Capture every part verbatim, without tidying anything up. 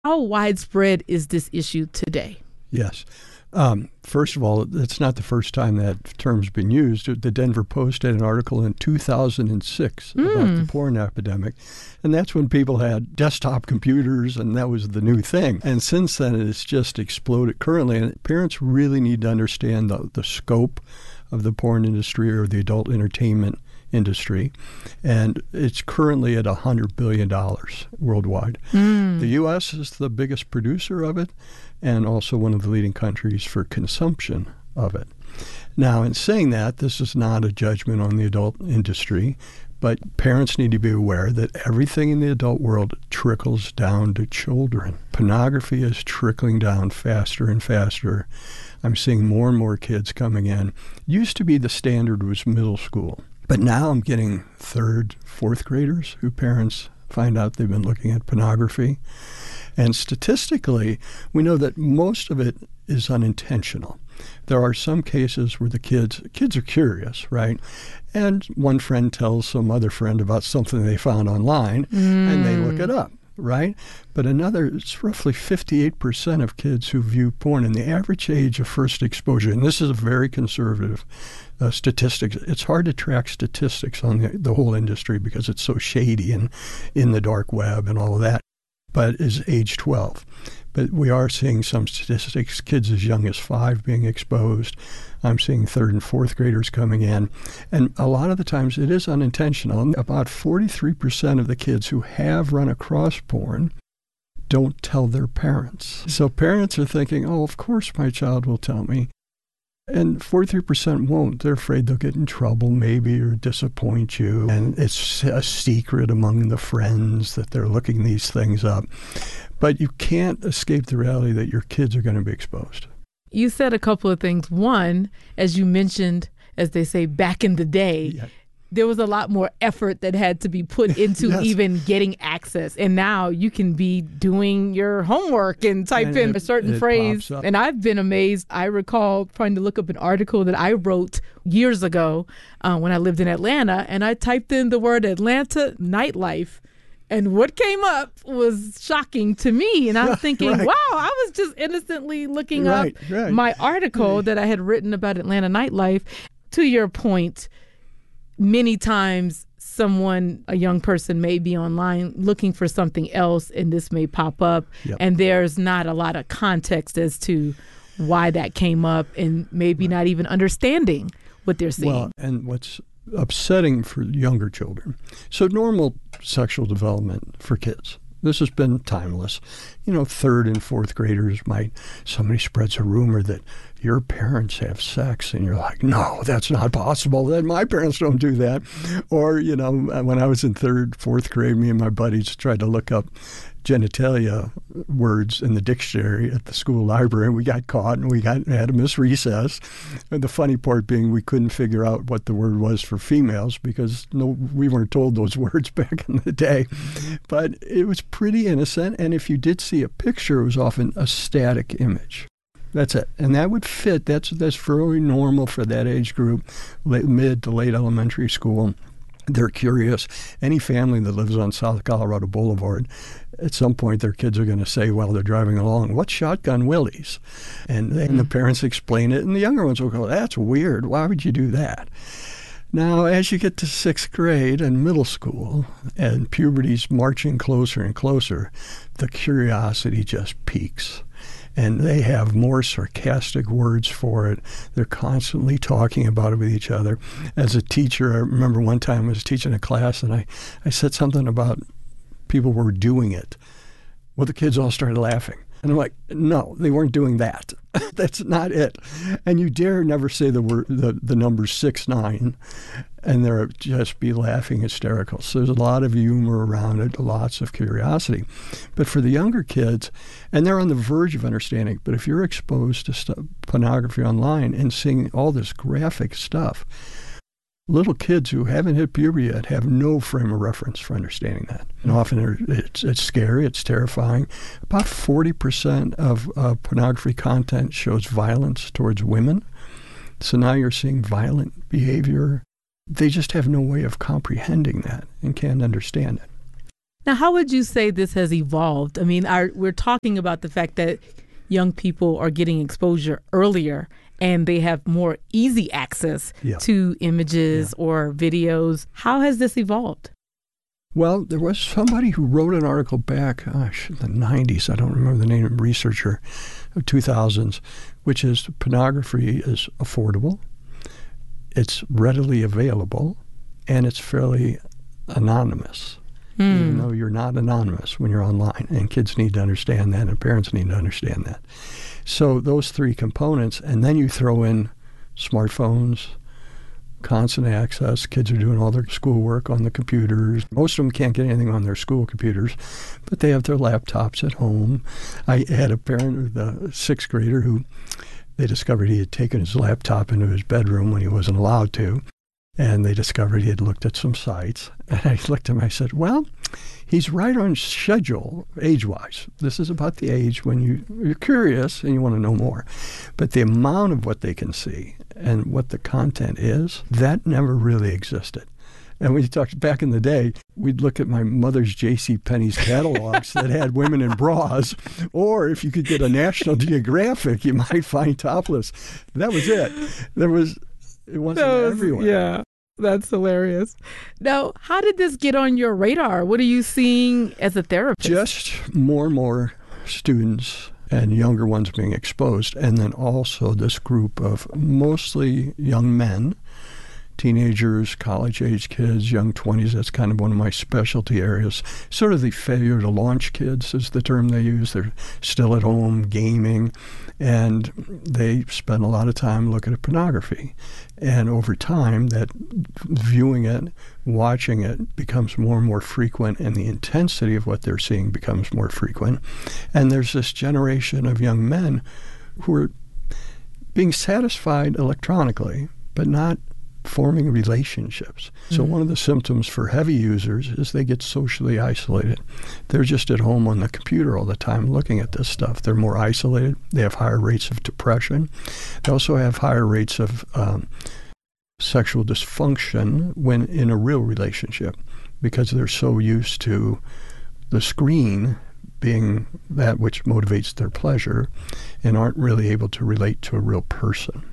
How widespread is this issue today? Yes. Um, first of all, it's not the first time that term's been used. The Denver Post had an article in two thousand six mm. about the porn epidemic, and that's when people had desktop computers, and that was the new thing. And since then, it's just exploded currently, and parents really need to understand the, the scope of the porn industry or the adult entertainment industry, and it's currently at one hundred billion dollars worldwide. Mm. The U S is the biggest producer of it and also one of the leading countries for consumption of it. Now, in saying that, this is not a judgment on the adult industry, but parents need to be aware that everything in the adult world trickles down to children. Pornography is trickling down faster and faster. I'm seeing more and more kids coming in. Used to be the standard was middle school. But now I'm getting third, fourth graders who parents find out they've been looking at pornography. And statistically, we know that most of it is unintentional. There are some cases where the kids, kids are curious, right? And one friend tells some other friend about something they found online, mm. and they look it up, right? But another, it's roughly fifty-eight percent of kids who view porn, and the average age of first exposure, and this is a very conservative Uh, statistics. It's hard to track statistics on the, the whole industry because it's so shady and in the dark web and all of that, but is age twelve. But we are seeing some statistics, kids as young as five being exposed. I'm seeing third and fourth graders coming in. And a lot of the times it is unintentional. About forty-three percent of the kids who have run across porn don't tell their parents. So parents are thinking, oh, of course my child will tell me. And forty-three percent won't. They're afraid they'll get in trouble maybe or disappoint you. And it's a secret among the friends that they're looking these things up. But you can't escape the reality that your kids are going to be exposed. You said a couple of things. One, as you mentioned, as they say, back in the day, yeah. there was a lot more effort that had to be put into yes. even getting access. And now you can be doing your homework and type and in it, a certain phrase. And I've been amazed. I recall trying to look up an article that I wrote years ago uh, when I lived in Atlanta. And I typed in the word Atlanta nightlife. And what came up was shocking to me. And I'm thinking, right. wow, I was just innocently looking right, up right. my article right. that I had written about Atlanta nightlife. To your point, many times someone, a young person may be online looking for something else, and this may pop up, yep. and there's not a lot of context as to why that came up and maybe right. not even understanding what they're seeing. Well, and what's upsetting for younger children. So normal sexual development for kids. This has been timeless. You know, third and fourth graders might, somebody spreads a rumor that your parents have sex, and you're like, no, that's not possible. That my parents don't do that. Or, you know, when I was in third, fourth grade, me and my buddies tried to look up genitalia words in the dictionary at the school library, and we got caught, and we got had to miss recess. And the funny part being we couldn't figure out what the word was for females because no, we weren't told those words back in the day. But it was pretty innocent, and if you did see a picture, it was often a static image. That's it. And that would fit. That's that's very normal for that age group, late, mid to late elementary school. They're curious. Any family that lives on South Colorado Boulevard, at some point their kids are going to say while they're driving along, what's Shotgun Willie's? And, they, and the parents explain it, and the younger ones will go, that's weird. Why would you do that? Now, as you get to sixth grade and middle school, and puberty's marching closer and closer, the curiosity just peaks. And they have more sarcastic words for it. They're constantly talking about it with each other. As a teacher, I remember one time I was teaching a class, and I, I said something about people were doing it. Well, the kids all started laughing. And I'm like, no, they weren't doing that. That's not it. And you dare never say the word, the, the number six nine, and they'll just be laughing hysterical. So there's a lot of humor around it, lots of curiosity. But for the younger kids, and they're on the verge of understanding, but if you're exposed to stuff, pornography online and seeing all this graphic stuff, little kids who haven't hit puberty yet have no frame of reference for understanding that. And often it's, it's scary, it's terrifying. About forty percent of uh, pornography content shows violence towards women. So now you're seeing violent behavior. They just have no way of comprehending that and can't understand it. Now, how would you say this has evolved? I mean, our, we're talking about the fact that young people are getting exposure earlier and they have more easy access yeah. to images yeah. or videos. How has this evolved? Well, there was somebody who wrote an article back, gosh, in the nineties, I don't remember the name of the researcher, of two thousands, which is pornography is affordable, it's readily available, and it's fairly anonymous. Mm. Even though you're not anonymous when you're online. And kids need to understand that, and parents need to understand that. So those three components, and then you throw in smartphones, constant access. Kids are doing all their schoolwork on the computers. Most of them can't get anything on their school computers, but they have their laptops at home. I had a parent, the sixth grader, who they discovered he had taken his laptop into his bedroom when he wasn't allowed to. And they discovered he had looked at some sites. And I looked at him, I said, well, he's right on schedule age-wise. This is about the age when you, you're curious and you want to know more. But the amount of what they can see and what the content is, that never really existed. And we talked back in the day, we'd look at my mother's J C Penney's catalogs that had women in bras, or if you could get a National Geographic, you might find topless. That was it. There was... It wasn't was, everywhere. Yeah, that's hilarious. Now, how did this get on your radar? What are you seeing as a therapist? Just more and more students and younger ones being exposed, and then also this group of mostly young men, teenagers, college-age kids, young twenties. That's kind of one of my specialty areas. Sort of the failure to launch kids is the term they use. They're still at home gaming, and they spend a lot of time looking at pornography. And over time, that viewing it, watching it becomes more and more frequent, and the intensity of what they're seeing becomes more frequent. And there's this generation of young men who are being satisfied electronically, but not forming relationships. Mm-hmm. So one of the symptoms for heavy users is they get socially isolated. They're just at home on the computer all the time looking at this stuff. They're more isolated. They have higher rates of depression. They also have higher rates of um, sexual dysfunction when in a real relationship, because they're so used to the screen being that which motivates their pleasure and aren't really able to relate to a real person.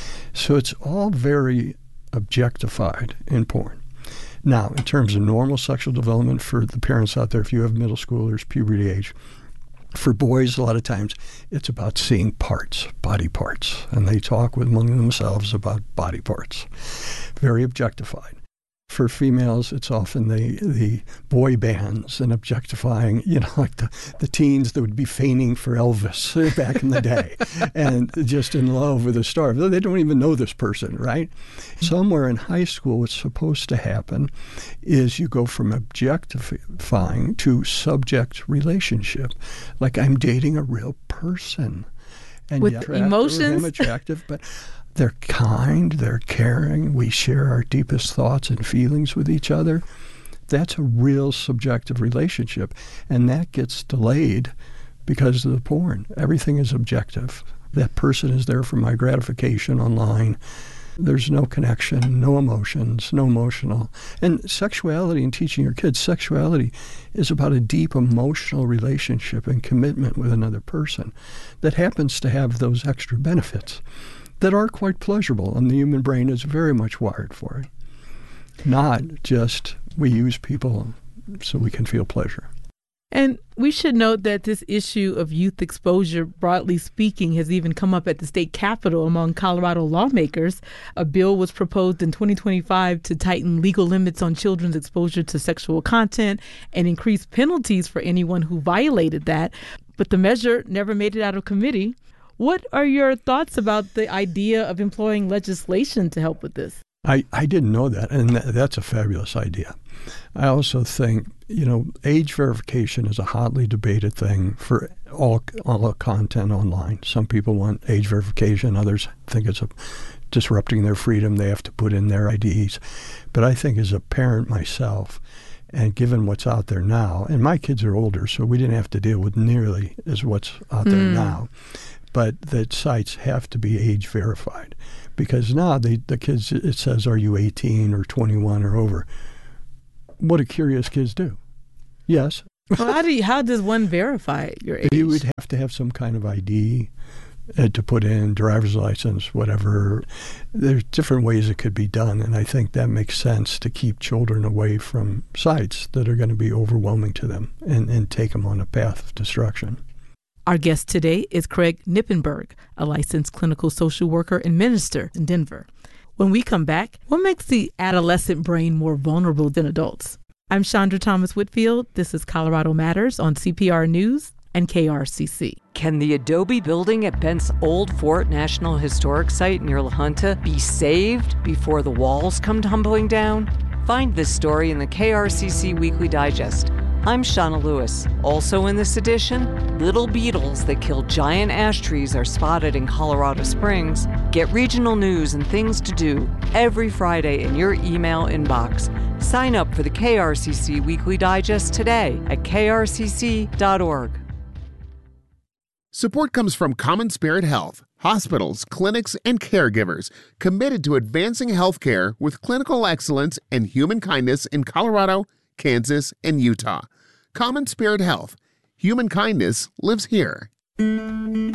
So it's all very objectified in porn. Now, in terms of normal sexual development for the parents out there, if you have middle schoolers, puberty age, for boys, a lot of times it's about seeing parts, body parts, and they talk with among themselves about body parts. Very objectified. For females, it's often the the boy bands and objectifying, you know, like the, the teens that would be feigning for Elvis back in the day and just in love with a star. They don't even know this person, right? Somewhere in high school, what's supposed to happen is you go from objectifying to subject relationship. Like I'm dating a real person. And with yet, emotions? I'm attractive, but... They're kind, they're caring, we share our deepest thoughts and feelings with each other. That's a real subjective relationship, and that gets delayed because of the porn. Everything is objective. That person is there for my gratification online. There's no connection, no emotions, no emotional. And sexuality, and teaching your kids, sexuality is about a deep emotional relationship and commitment with another person that happens to have those extra benefits that are quite pleasurable, and the human brain is very much wired for it. Not just we use people so we can feel pleasure. And we should note that this issue of youth exposure, broadly speaking, has even come up at the state capitol among Colorado lawmakers. A bill was proposed in twenty twenty-five to tighten legal limits on children's exposure to sexual content and increase penalties for anyone who violated that. But the measure never made it out of committee. What are your thoughts about the idea of employing legislation to help with this? I, I didn't know that, and th- that's a fabulous idea. I also think, you know, age verification is a hotly debated thing for all, all content online. Some people want age verification. Others think it's a, disrupting their freedom. They have to put in their I Ds. But I think as a parent myself, and given what's out there now, and my kids are older, so we didn't have to deal with nearly as what's out there mm. now. But that sites have to be age verified, because now they, the kids, it says, are you eighteen or twenty-one or over? What do curious kids do? Yes. Well, how do you, how does one verify your age? You would have to have some kind of I D uh, to put in, driver's license, whatever. There's different ways it could be done, and I think that makes sense to keep children away from sites that are going to be overwhelming to them and, and take them on a path of destruction. Our guest today is Craig Knippenberg, a licensed clinical social worker and minister in Denver. When we come back, what makes the adolescent brain more vulnerable than adults? I'm Chandra Thomas Whitfield. This is Colorado Matters on C P R News and K R C C. Can the Adobe building at Bent's Old Fort National Historic Site near La Junta be saved before the walls come tumbling down? Find this story in the K R C C Weekly Digest. I'm Shauna Lewis. Also in this edition, little beetles that kill giant ash trees are spotted in Colorado Springs. Get regional news and things to do every Friday in your email inbox. Sign up for the K R C C Weekly Digest today at K R C C dot org. Support comes from Common Spirit Health, hospitals, clinics, and caregivers committed to advancing healthcare with clinical excellence and human kindness in Colorado, Kansas, and Utah. Common Spirit Health. Human kindness lives here.